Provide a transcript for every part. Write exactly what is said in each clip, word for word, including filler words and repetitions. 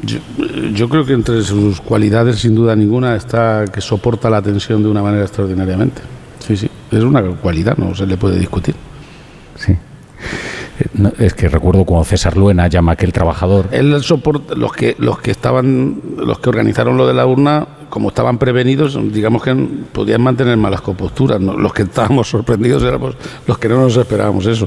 Yo, yo creo que entre sus cualidades, sin duda ninguna, está que soporta la tensión de una manera extraordinariamente. Sí, sí, es una cualidad, no se le puede discutir. Sí. No, es que recuerdo cuando César Luena llama a aquel trabajador. Él soporta, los que los que estaban, los que organizaron lo de la urna, como estaban prevenidos, digamos que podían mantener malas composturas, ¿no? Los que estábamos sorprendidos éramos los que no nos esperábamos eso.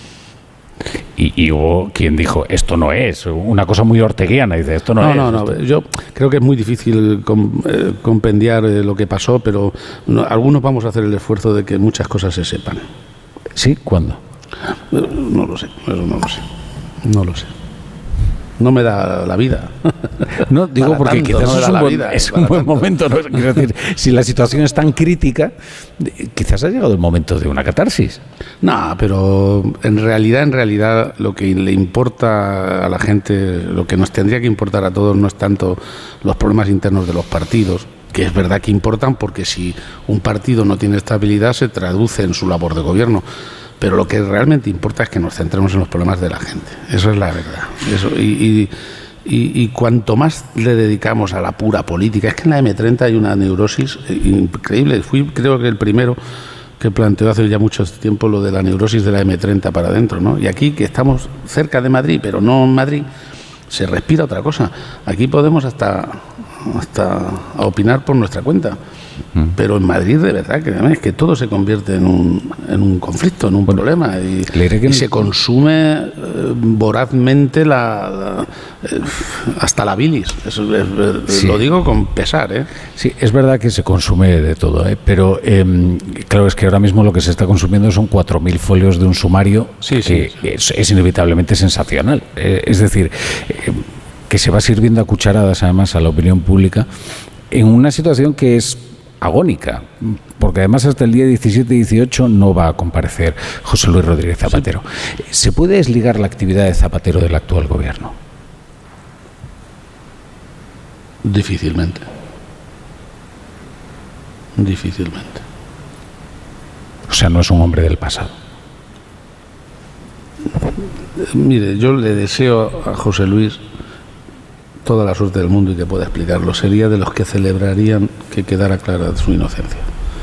Y, y hubo quien dijo, esto no es, una cosa muy orteguiana, dice, esto no, no es. No, no, no, yo creo que es muy difícil com, eh, compendiar eh, lo que pasó, pero no, algunos vamos a hacer el esfuerzo de que muchas cosas se sepan. ¿Sí? ¿Cuándo? No lo sé, eso no lo sé. No lo sé. No me da la vida. No, digo para porque tanto, quizás no es un la buen, vida, es un buen momento, ¿no? Quiero decir, si la situación es tan crítica, quizás ha llegado el momento de una catarsis. No, pero en realidad, en realidad, lo que le importa a la gente, lo que nos tendría que importar a todos no es tanto los problemas internos de los partidos, que es verdad que importan porque si un partido no tiene estabilidad se traduce en su labor de gobierno. Pero lo que realmente importa es que nos centremos en los problemas de la gente. Eso es la verdad. Eso, y, y, y, y cuanto más le dedicamos a la pura política, es que en la eme treinta hay una neurosis increíble. Fui, creo que el primero que planteó hace ya mucho tiempo lo de la neurosis de la eme treinta para adentro, ¿no? Y aquí, que estamos cerca de Madrid, pero no en Madrid, se respira otra cosa. Aquí podemos hasta, hasta opinar por nuestra cuenta. Pero en Madrid, de verdad, créeme, es que todo se convierte en un, en un conflicto, en un problema, y, y se consume eh, vorazmente la, la, eh, hasta la bilis. Eso, eh, sí. Lo digo con pesar, ¿eh? Sí, es verdad que se consume de todo, ¿eh? Pero eh, claro, es que ahora mismo lo que se está consumiendo son cuatro mil folios de un sumario sí, que sí, sí. Es, es inevitablemente sensacional. Eh, es decir, eh, que se va sirviendo a cucharadas, además, a la opinión pública en una situación que es agónica, porque además hasta el día diecisiete y dieciocho no va a comparecer José Luis Rodríguez Zapatero. Sí. ¿Se puede desligar la actividad de Zapatero del actual gobierno? Difícilmente. Difícilmente. O sea, no es un hombre del pasado. Mire, yo le deseo a José Luis toda la suerte del mundo y que pueda explicarlo. Sería de los que celebrarían que quedara clara su inocencia.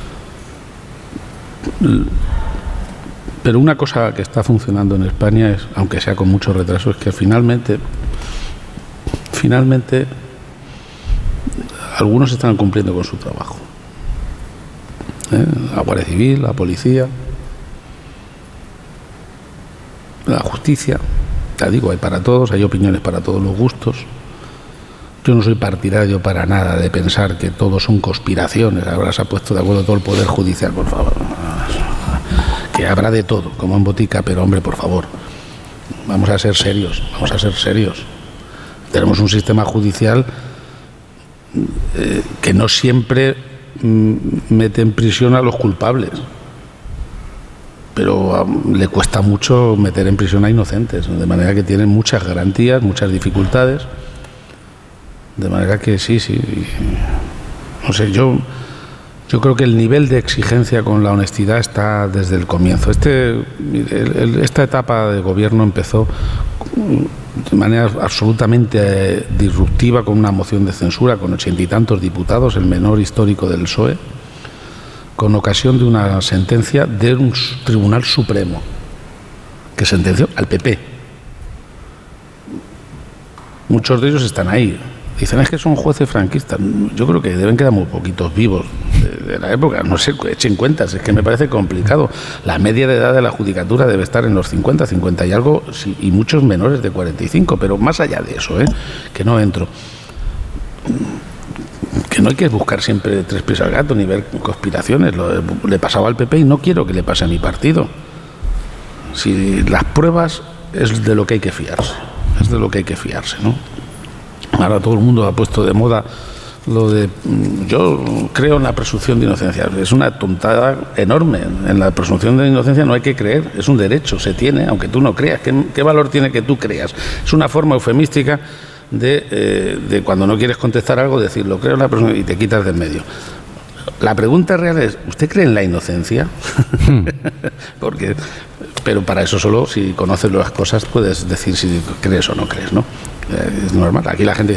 Pero una cosa que está funcionando en España es, aunque sea con mucho retraso, es que finalmente finalmente algunos están cumpliendo con su trabajo, ¿eh? La Guardia Civil, la policía, la justicia. Ya digo, hay para todos, hay opiniones para todos los gustos. Yo no soy partidario para nada de pensar que todo son conspiraciones. Ahora se ha puesto de acuerdo todo el Poder Judicial, por favor. Que habrá de todo, como en botica, pero hombre, por favor, vamos a ser serios, vamos a ser serios. Tenemos un sistema judicial eh, que no siempre mm, mete en prisión a los culpables, pero um, le cuesta mucho meter en prisión a inocentes, de manera que tienen muchas garantías, muchas dificultades. De manera que sí, sí. No sé, yo, yo creo que el nivel de exigencia con la honestidad está desde el comienzo. Este, el, el, esta etapa de gobierno empezó de manera absolutamente eh, disruptiva con una moción de censura con ochenta y tantos diputados, el menor histórico del P S O E, con ocasión de una sentencia de un Tribunal Supremo que sentenció al P P. Muchos de ellos están ahí. Dicen, es que son jueces franquistas. Yo creo que deben quedar muy poquitos vivos de, de la época. No sé, echen cuentas, es que me parece complicado. La media de edad de la judicatura debe estar en los cincuenta, cincuenta y algo, sí, y muchos menores de cuarenta y cinco, pero más allá de eso, ¿eh? Que no entro. Que no hay que buscar siempre tres pies al gato ni ver conspiraciones. Lo, le pasaba al P P y no quiero que le pase a mi partido. Si las pruebas es de lo que hay que fiarse, es de lo que hay que fiarse, ¿no? Ahora todo el mundo ha puesto de moda lo de... Yo creo en la presunción de inocencia. Es una tontada enorme. En la presunción de inocencia no hay que creer. Es un derecho, se tiene, aunque tú no creas. ¿Qué, qué valor tiene que tú creas? Es una forma eufemística de, eh, de cuando no quieres contestar algo, decir, lo creo en la presunción y te quitas del medio. La pregunta real es, ¿usted cree en la inocencia? Porque, pero para eso solo, si conoces las cosas, puedes decir si crees o no crees, ¿no? Es normal. Aquí la gente